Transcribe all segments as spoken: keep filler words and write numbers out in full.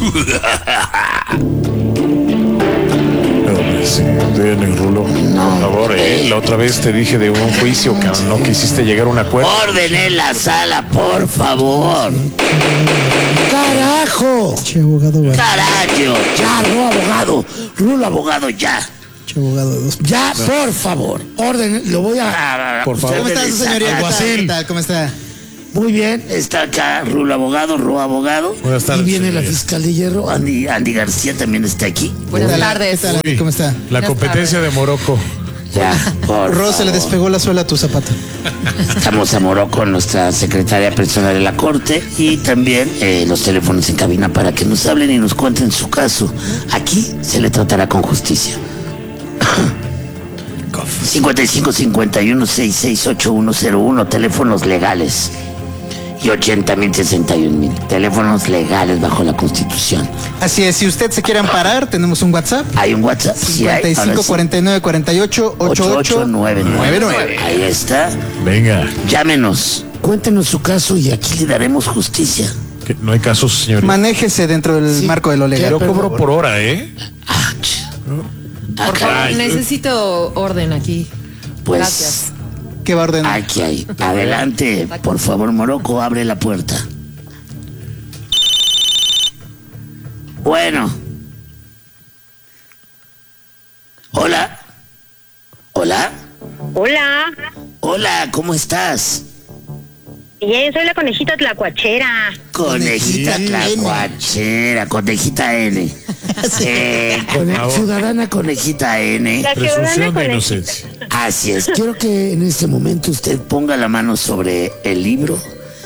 Sí, den, Rulo, no, por favor, eh. La otra vez te dije de un juicio que no quisiste llegar a un acuerdo. Orden en la sala, por favor. ¡Carajo! Che, abogado, bueno. Carajo, ya, Rulo abogado. Rulo abogado, ya. Che, abogado de dos. Ya, no. Por favor. Orden, lo voy a... Por favor. ¿Cómo está su señoría? ¿Qué tal? ¿Cómo está? Muy bien. Está acá Rulo abogado, Rulo abogado. Buenas tardes. Y viene la señoría. fiscal de hierro. Andy, Andy García también está aquí. Buenas tardes. ¿Qué tal? Uy, ¿Cómo está? La Buenas competencia tardes. de Morocco. Ya, por Ros, se le favor. despegó la suela a tu zapato. Estamos a Morocco, nuestra secretaria personal de la corte, y también eh, los teléfonos en cabina para que nos hablen y nos cuenten su caso. Aquí se le tratará con justicia. cincuenta y cinco cincuenta y uno sesenta y seis ochenta y uno cero uno, teléfonos legales. Y ochenta mil sesenta y un mil, teléfonos legales bajo la Constitución. Así es, si usted se quiere amparar, tenemos un WhatsApp. Hay un WhatsApp. Sí hay. cincuenta y cinco cuarenta y nueve cuarenta y ocho ochenta y ocho nueve nueve. Ahí está. Venga. Llámenos. Cuéntenos su caso y aquí le daremos justicia. Que no hay casos, señorita. Manéjese dentro del Sí. marco de lo legal. Yo cobro por hora, ¿eh? Ah, ch- Ah, Por caray. favor, necesito orden aquí. Pues, Gracias. ¿Qué va a ordenar? aquí hay. Adelante, por favor, Morocco, abre la puerta. Bueno. Hola. Hola. Hola, Hola, ¿cómo estás? bien, soy la conejita tlacuachera. Conejita Conejita N. tlacuachera, conejita N. Eh, con- favor. ciudadana conejita N. La ciudadana Presunción de conejita. inocencia. Así es, quiero que en este momento usted ponga la mano sobre el libro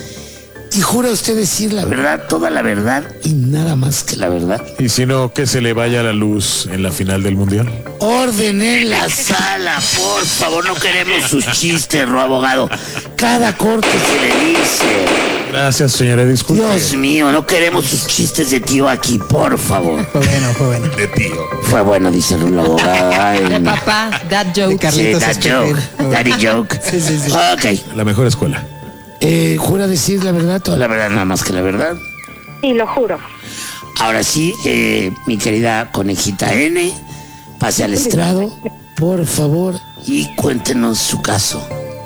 y jura usted decir la verdad, toda la verdad y nada más que la verdad. Y si no, que se le vaya la luz en la final del mundial. Orden en la sala, por favor, no queremos sus chistes, Ro abogado. Cada corte se le dice. Gracias, señora. Disculpe. Dios mío, no queremos sus chistes de tío aquí, por favor. Fue bueno, fue bueno. De tío. Fue bueno, dice Rulo abogado. Ay, De no. papá, that De joke. Sí, Carlitos that Esquivel. joke, daddy joke. Sí, sí, sí. Ok, La mejor escuela. Eh, jura decir la verdad, toda toda la... la verdad, nada más que la verdad. Sí, lo juro. Ahora sí, eh, mi querida conejita N, pase al estrado, por favor, y cuéntenos su caso.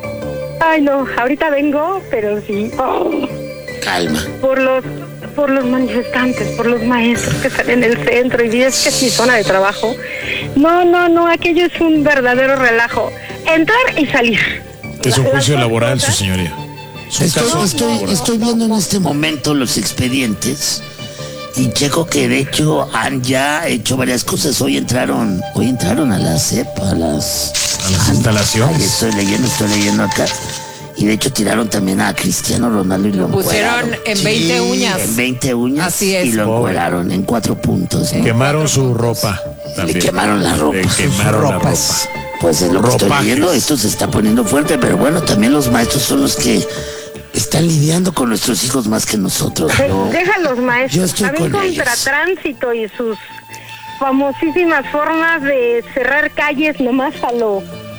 Ay, no, ahorita vengo, pero sí. Oh, Calma. por los por los manifestantes, por los maestros que están en el centro y es que es mi zona de trabajo. No, no, no, aquello es un verdadero relajo. Entrar y salir. Es un La- juicio las dos laboral, su cosas. señoría. Es un Estoy, caso estoy, laboral. estoy viendo en este Este momento los expedientes y checo que de hecho han ya hecho varias cosas. Hoy entraron, hoy entraron a la C E P, a las, A las instalaciones. Ahí estoy leyendo, estoy leyendo acá. Y de hecho tiraron también a Cristiano Ronaldo y lo Pusieron encueraron. en veinte uñas. En veinte uñas. Así es. Y lo Pobre. encueraron en cuatro puntos. ¿no? Quemaron su ropa. Le También. quemaron la ropa. Le quemaron la ropa. ropas. Pues es lo que estoy Ropajes. leyendo. Esto se está poniendo fuerte, pero bueno, también los maestros son los que están lidiando con nuestros hijos más que nosotros. De- ¿no? Deja a los Yo maestros. estoy También con contra ellos. tránsito y sus famosísimas formas de cerrar calles nomás a lo,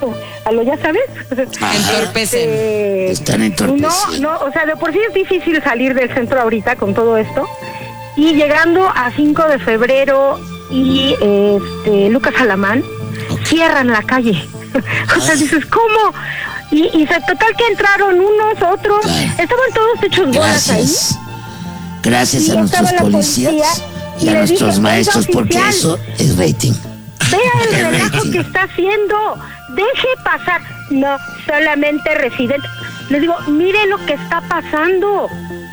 a lo ya sabes. Ajá. Entorpecen. Eh, Están no, entorpeciendo. no, o sea, de por sí es difícil salir del centro ahorita con todo esto. Y llegando a cinco de febrero y este Lucas Alamán, cierran la calle. O sea, dices, ¿cómo? Y, y se, total que entraron unos, otros, Claro. estaban todos hechos bolas ahí. Gracias. Gracias Y a nuestros estaba la policías policía, y y a le nuestros dije, maestros, "Oiga, porque oficial". eso es rating. Vea el El relajo rating. que está haciendo. Deje pasar. No, solamente residentes. Les digo, mire lo que está pasando.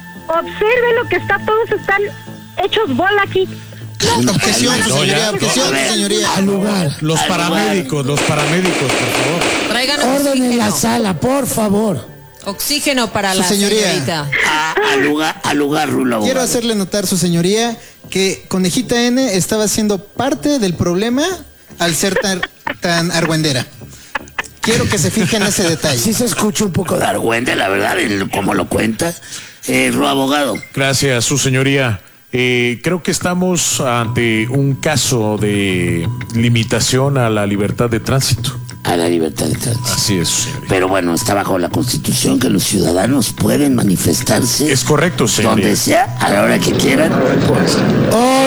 Observe lo que está, todos están hechos bola aquí. Calma, Objeción, calma. su señoría, objeción, A su ver, señoría. al lugar. Los Al paramédicos, los paramédicos, por favor. Traigan Orden en la oxígeno. sala, por favor. Oxígeno para Su la señoría. señorita. A- Al lugar, al lugar, Rulo. Quiero abogado. hacerle notar, su señoría, que Conejita N estaba siendo parte del problema al ser tan, tan argüendera. Quiero que se fije en ese detalle. Sí se escucha un poco de... Argüende, la verdad, el- como lo cuenta. Eh, Rulo abogado. Gracias, su señoría. Eh, creo que estamos ante un caso de limitación a la libertad de tránsito. A la libertad de tránsito. Así es, su señoría. Pero bueno, está bajo la Constitución que los ciudadanos pueden manifestarse Es correcto, señoría. donde sea, a la hora que quieran. Pues,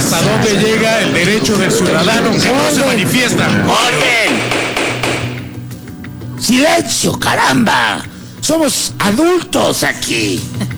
¿Hasta dónde llega el derecho del ciudadano que no se manifiesta? ¡Orden! ¡Silencio, caramba! Somos adultos aquí.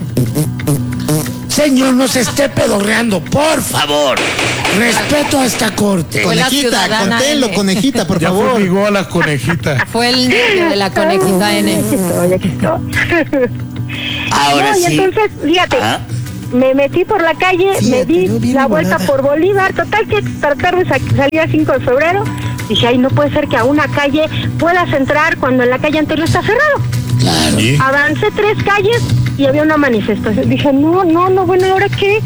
Señor, no se esté pedorreando, por favor. Respeto a esta corte. Fue la Conejita, ciudadana conténlo, N. conejita, por Ya favor. fumigó a la conejita. Fue el niño de la conejita N. Aquí estoy, aquí estoy. Ahora No, y sí. entonces, fíjate, Ah, me metí por la calle, me Fíjate, di no, bien la vuelta volada. por Bolívar, total que tratar de sa- salir a cinco de febrero. Dije, ay, no puede ser que a una calle puedas entrar cuando en la calle anterior está cerrado. claro. ¿Y? Avancé tres calles y había una manifestación. Dije, no, no, no, bueno, ¿y ahora qué?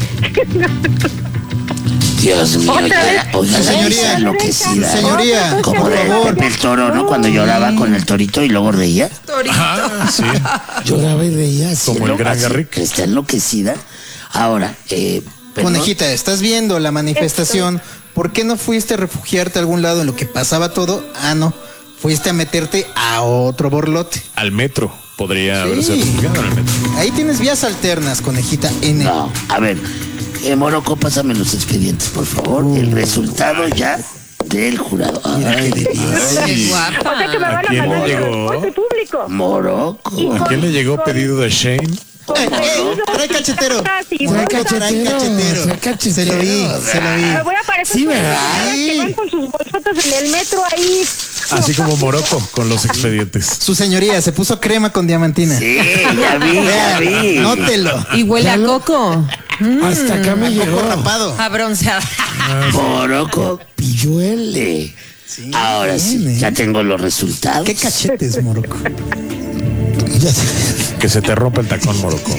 Dios mío, Otra ya, vez. oiga, Señoría, esa enloquecida. señoría, Como por de favor. Pepe el Toro, ¿no? Cuando lloraba con el torito y luego reía. Ah, sí. Lloraba y reía así. Como el gran Así, Garrick. Está enloquecida. Ahora, eh, perdón. Conejita, estás viendo la manifestación. ¿Por qué no fuiste a refugiarte a algún lado en lo que pasaba todo? Ah, no. Fuiste a meterte a otro borlote. Al metro. Podría Sí. haberse refugiado en el metro. Ahí tienes vías alternas, conejita N. No, a ver, eh, Morocco, pásame los expedientes, por favor. El resultado ya del jurado. Ay, Qué O sea que me guapa. van a quién le mandar llegó? el transporte público. Morocco. ¿A quién le llegó pedido de Shane? Con Eh, eh, pedido trae de cachetero. cosas y Trae bolsas. cachetero. cachetero. Trae cachetero. Se lo vi, se lo vi. Me voy a parecer Sí, con ¿verdad? las señoras que van con sus bolsotas en el metro ahí. Así como Morocco con los expedientes. Su señoría se puso crema con diamantina. Sí, ya vi, ya vi. Nótelo. Y huele a coco. Hasta acá me Poco llegó. rapado. A bronceada. Morocco, Pilluele. pilluele. Ahora sí, bien, ¿eh? ya tengo los resultados. ¿Qué cachetes, Morocco? Ya sé. Que se te rompa el tacón, Morocco.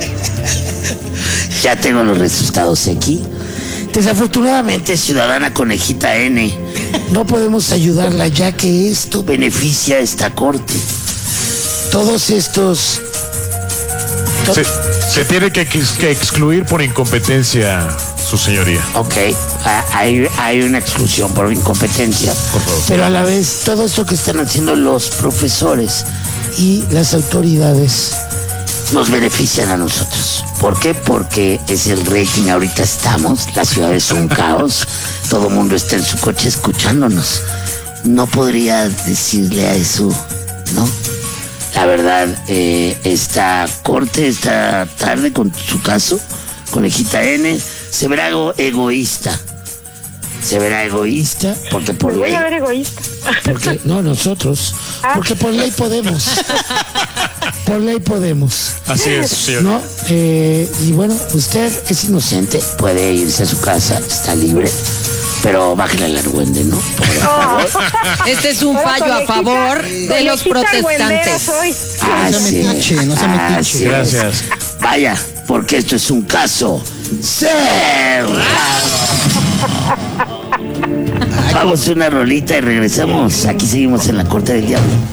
Ya tengo los resultados aquí. Desafortunadamente, ciudadana conejita N, No podemos ayudarla ya que esto, beneficia a esta corte. todos estos... to- Se, se tiene que, ex- que excluir por incompetencia, su señoría. Ok, ah, hay, hay una exclusión por incompetencia. Por favor. Pero a la vez, Todo esto que están haciendo los profesores y las autoridades. nos benefician a nosotros. ¿Por qué? Porque es el rating, ahorita estamos, la ciudad es un caos, todo el mundo está en su coche escuchándonos. No podría decirle a eso, ¿no? La verdad, eh, esta corte, esta tarde con su caso, conejita N, se verá ego- egoísta. Se verá egoísta porque por Voy ley, a ver egoísta. Porque, no, nosotros. Porque por ley podemos. Por ley podemos. Así es, señor. ¿No? Eh, y bueno, usted es inocente. gente puede irse a su casa, está libre, pero bájale al argüende, ¿no? Por favor. Este es un Ahora, fallo a conejita- favor de los conejita argüendera protestantes. soy. Así No se metiche, es, no se metiche. así es. Gracias. Vaya, porque esto es un caso cerrado. Vamos a una rolita y regresamos. Aquí seguimos en la corte del diablo.